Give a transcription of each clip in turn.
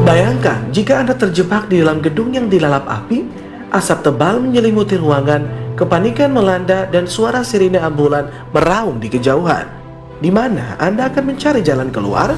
Bayangkan jika Anda terjebak di dalam gedung yang dilalap api, asap tebal menyelimuti ruangan, kepanikan melanda, dan suara sirine ambulan meraung di kejauhan. Di mana Anda akan mencari jalan keluar?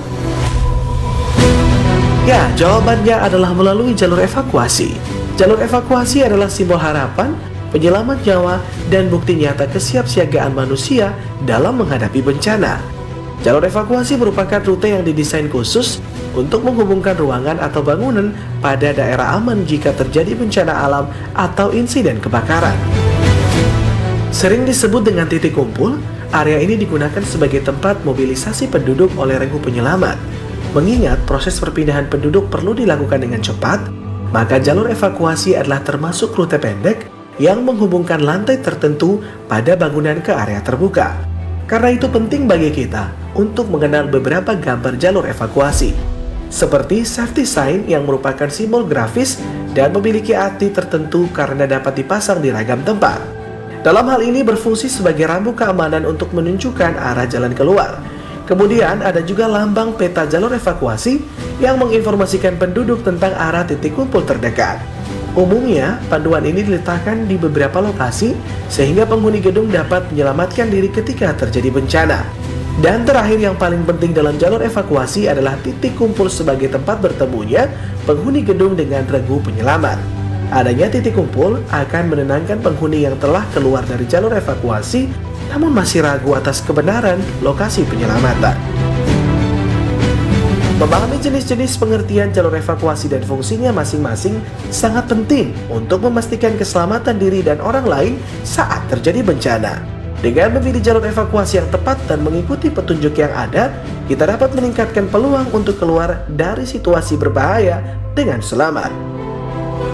Ya, jawabannya adalah melalui jalur evakuasi. Jalur evakuasi adalah simbol harapan, penyelamat nyawa, dan bukti nyata kesiapsiagaan manusia dalam menghadapi bencana. Jalur evakuasi merupakan rute yang didesain khusus untuk menghubungkan ruangan atau bangunan pada daerah aman jika terjadi bencana alam atau insiden kebakaran. Sering disebut dengan titik kumpul, area ini digunakan sebagai tempat mobilisasi penduduk oleh regu penyelamat. Mengingat proses perpindahan penduduk perlu dilakukan dengan cepat, maka jalur evakuasi adalah termasuk rute pendek yang menghubungkan lantai tertentu pada bangunan ke area terbuka. Karena itu penting bagi kita untuk mengenal beberapa gambar jalur evakuasi, seperti safety sign yang merupakan simbol grafis dan memiliki arti tertentu karena dapat dipasang di ragam tempat. Dalam hal ini berfungsi sebagai rambu keamanan untuk menunjukkan arah jalan keluar. Kemudian ada juga lambang peta jalur evakuasi yang menginformasikan penduduk tentang arah titik kumpul terdekat. Umumnya, panduan ini diletakkan di beberapa lokasi sehingga penghuni gedung dapat menyelamatkan diri ketika terjadi bencana. Dan terakhir yang paling penting dalam jalur evakuasi adalah titik kumpul sebagai tempat bertemunya penghuni gedung dengan regu penyelamat. Adanya titik kumpul akan menenangkan penghuni yang telah keluar dari jalur evakuasi namun masih ragu atas kebenaran lokasi penyelamatan. Memahami jenis-jenis pengertian jalur evakuasi dan fungsinya masing-masing sangat penting untuk memastikan keselamatan diri dan orang lain saat terjadi bencana. Dengan memilih jalur evakuasi yang tepat dan mengikuti petunjuk yang ada, kita dapat meningkatkan peluang untuk keluar dari situasi berbahaya dengan selamat.